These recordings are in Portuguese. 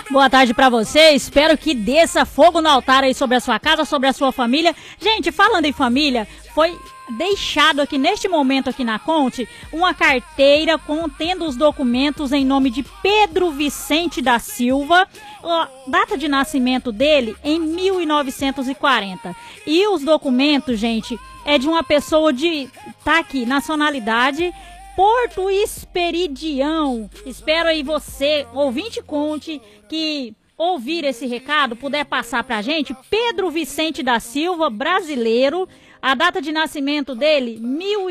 Boa tarde pra você, espero que desça fogo no altar aí sobre a sua casa, sobre a sua família. Gente, falando em família, foi deixado aqui neste momento aqui na Conte uma carteira contendo os documentos em nome de Pedro Vicente da Silva, data de nascimento dele em 1940. E os documentos, gente, é de uma pessoa tá aqui, nacionalidade Porto Esperidião. Espero aí você, ouvinte Conte, que ouvir esse recado, puder passar pra gente. Pedro Vicente da Silva, brasileiro. A data de nascimento dele,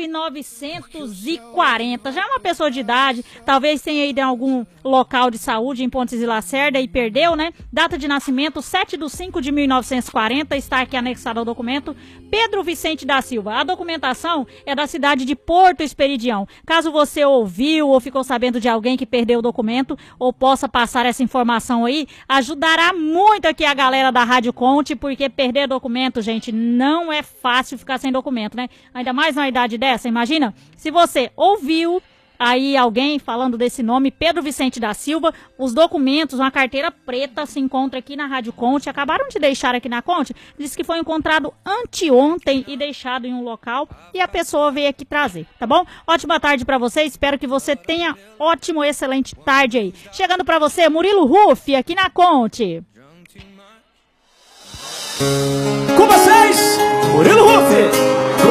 1940. Já é uma pessoa de idade, talvez tenha ido em algum local de saúde em Pontes e Lacerda e perdeu, né? Data de nascimento, 7/5/1940, está aqui anexado ao documento. Pedro Vicente da Silva. A documentação é da cidade de Porto Esperidião. Caso você ouviu ou ficou sabendo de alguém que perdeu o documento, ou possa passar essa informação aí, ajudará muito aqui a galera da Rádio Conte, porque perder documento, gente, não é fácil ficar sem documento, né? Ainda mais na idade dessa, imagina, se você ouviu aí alguém falando desse nome, Pedro Vicente da Silva, os documentos, uma carteira preta se encontra aqui na Rádio Conte, acabaram de deixar aqui na Conte, diz que foi encontrado anteontem e deixado em um local e a pessoa veio aqui trazer, tá bom? Ótima tarde pra você, espero que você tenha ótimo, excelente tarde aí. Chegando pra você, Murilo Ruff, aqui na Conte. Com vocês, Murilo Ruff.